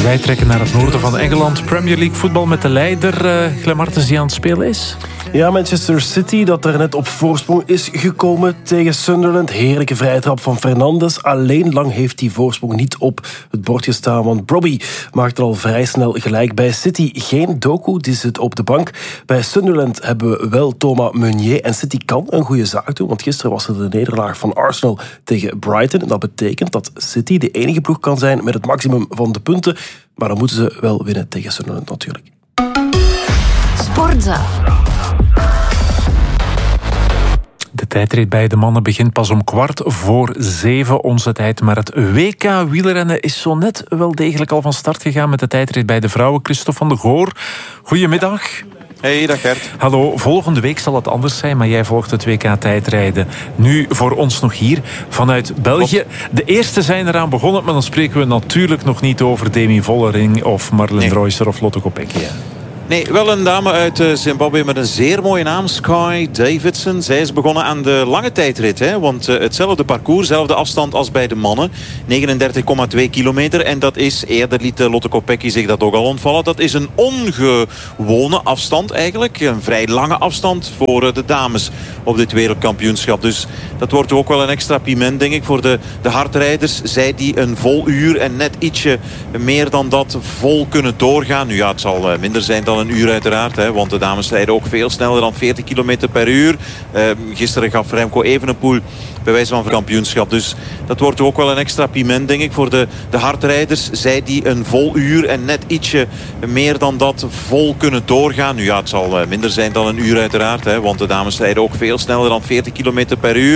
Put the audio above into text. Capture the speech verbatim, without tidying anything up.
Wij trekken naar het noorden van Engeland. Premier League voetbal met de leider uh, Glenn Martens die aan het spelen is. Ja, Manchester City dat er net op voorsprong is gekomen tegen Sunderland. Heerlijke vrije trap van Fernandes. Alleen lang heeft die voorsprong niet op het bord gestaan, want Brobbey maakte al vrij snel gelijk. Bij City geen Doku, die zit op de bank. Bij Sunderland hebben we wel Thomas Meunier. En City kan een goede zaak doen, want gisteren was er de nederlaag van Arsenal tegen Brighton. En dat betekent dat City de enige ploeg kan zijn met het maximum van de punten. Maar dan moeten ze wel winnen tegen Sunderland natuurlijk. Sportza. De tijdrit bij de mannen begint pas om kwart voor zeven onze tijd. Maar het W K wielrennen is zo net wel degelijk al van start gegaan met de tijdrit bij de vrouwen. Christophe van der Goor, goedemiddag. Hey, dag Gert. Hallo, volgende week zal het anders zijn, maar jij volgt het W K tijdrijden. Nu voor ons nog hier, vanuit België. De eerste zijn eraan begonnen, maar dan spreken we natuurlijk nog niet over Demi Vollering of Marlene nee. Reusser of Lotte Kopecky. Nee, wel een dame uit Zimbabwe met een zeer mooie naam, Sky Davidson. Zij is begonnen aan de lange tijdrit, hè? Want hetzelfde parcours, dezelfde afstand als bij de mannen. negenendertig komma twee kilometer. En dat is, eerder liet Lotte Kopecky zich dat ook al ontvallen, dat is een ongewone afstand eigenlijk. Een vrij lange afstand voor de dames op dit wereldkampioenschap. Dus dat wordt ook wel een extra piment, denk ik, voor de, de hardrijders. Zij die een vol uur en net ietsje meer dan dat vol kunnen doorgaan. Nu ja, het zal minder zijn dan een uur uiteraard, hè, want de dames rijden ook veel sneller dan veertig kilometer per uur. Uh, gisteren gaf Remco Evenepoel bij wijze van kampioenschap. Dus dat wordt ook wel een extra piment, denk ik, voor de, de hardrijders. Zij die een vol uur en net ietsje meer dan dat vol kunnen doorgaan. Nu ja, het zal minder zijn dan een uur uiteraard, hè, want de dames rijden ook veel sneller dan veertig kilometer per uur.